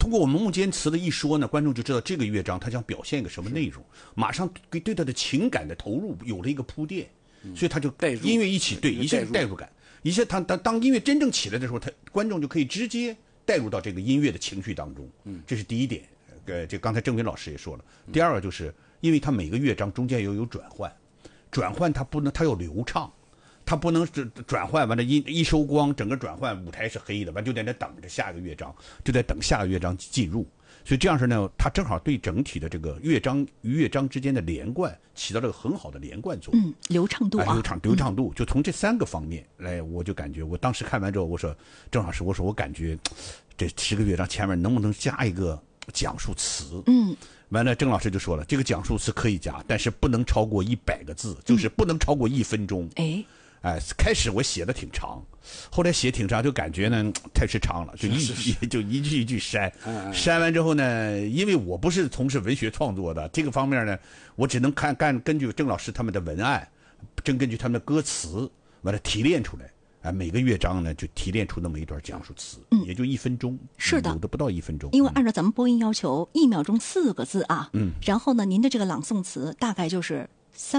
通过我们幕间词的一说呢，观众就知道这个乐章他想表现一个什么内容，马上对他的情感的投入有了一个铺垫，所以他就音乐一起对一下代入感，一下当音乐真正起来的时候，观众就可以直接带入到这个音乐的情绪当中。这是第一点。这刚才郑云老师也说了。第二个就是因为他每个乐章中间有转换它要流畅。他不能转换完了一收光，整个转换舞台是黑的，完就在那等着下个乐章，就在等下个乐章进入。所以这样式呢，它正好对整体的这个乐章与乐章之间的连贯起到了很好的连贯作用。 流畅度流畅度，就从这3个方面来，我就感觉我当时看完之后，我说郑老师，我感觉这10个乐章前面能不能加一个讲述词？完了，郑老师就说了，这个讲述词可以加，但是不能超过100个字，就是不能超过1分钟。开始我写的挺长，后来写挺长就感觉呢太时长了，就一句一句删完之后呢，因为我不是从事文学创作的这个方面呢，我只能根据郑老师他们的文案，根据他们的歌词完了提炼出来。每个乐章呢就提炼出那么一段讲述词，也就1分钟， 是的， 有的不到1分钟。 因为按照咱们播音要求，1秒钟4个字啊，然后呢，您的这个朗诵词大概就是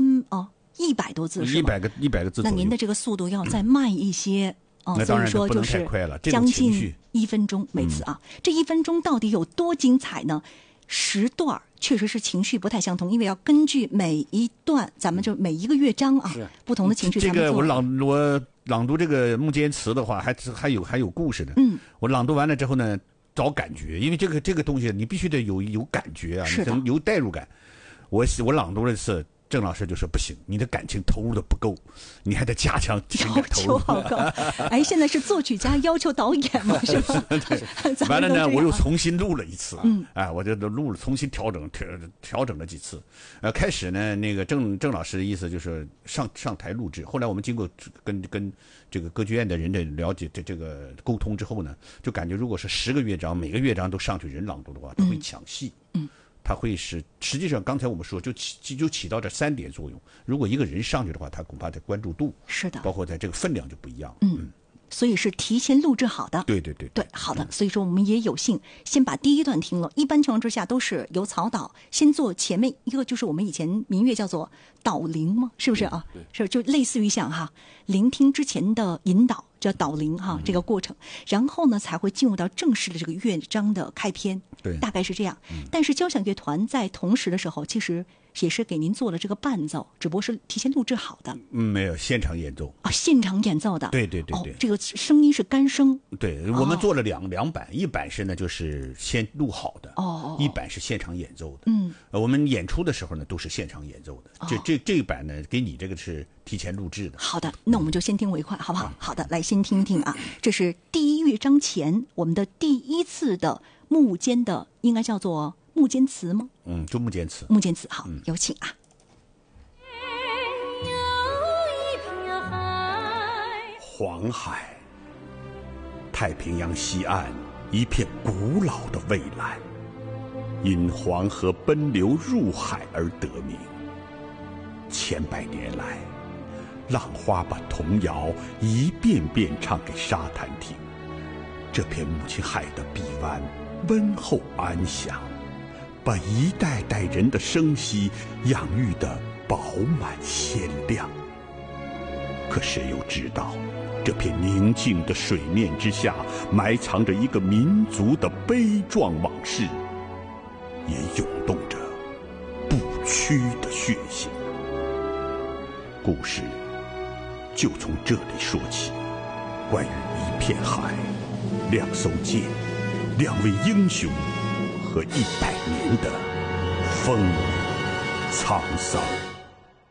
100多字是吗 ？100个字左右。 那您的这个速度要再慢一些所以说就是将近1分钟每次啊。这1分钟到底有多精彩呢？10段确实是情绪不太相同，因为要根据每一段，咱们就每一个乐章啊，不同的情绪。 这个我朗读这个幕间词的话，还有故事的。我朗读完了之后呢，找感觉，因为这个东西你必须得有感觉啊，你能有代入感。我朗读了一次。郑老师就说不行，你的感情投入的不够，你还得加强情感投入。 要求好高。现在是作曲家要求导演嘛，是吧？ 完了呢，我又重新录了一次。我就重新调整了几次。开始呢，那个郑老师的意思就是上台录制。后来我们经过跟这个歌剧院的人的了解，这个沟通之后呢，就感觉如果是10个乐章，每个乐章都上去人朗读的话，他会抢戏。它会实际上刚才我们说就起到这3点作用。如果一个人上去的话，他恐怕在关注度是的， 包括在这个分量就不一样。 所以是提前录制好的。 对， 好的。所以说我们也有幸先把第1段听了。一般情况之下都是由曹导先做前面一个，就是我们以前民乐叫做导聆嘛，是不是啊？是，就类似于像聆听之前的引导叫导聆这个过程，然后呢才会进入到正式的这个乐章的开篇。 对， 大概是这样。但是交响乐团在同时的时候，其实也是给您做了这个伴奏，只不过是提前录制好的。 没有现场演奏现场演奏的。 对， 这个声音是干声。 对，我们做了两版，一版是呢就是先录好的，一版是现场演奏的。我们演出的时候呢都是现场演奏的。这一版呢给你这个是提前录制的。 好的，那我们就先听为快，好不好？好的，来先听一听啊，这是第1乐章前我们的第1次的幕间的，应该叫做幕间词吗？ 就幕间词。 好，有请啊。 黄海，太平洋西岸一片古老的蔚蓝，因黄河奔流入海而得名。千百年来，浪花把童谣一遍遍唱给沙滩听。这片母亲海的臂弯温厚安详，把一代代人的生息养育得饱满鲜亮。可谁又知道，这片宁静的水面之下埋藏着一个民族的悲壮往事，也涌动着不屈的血性。故事就从这里说起，关于一片海、2艘舰、2位英雄和100年的风雨沧桑。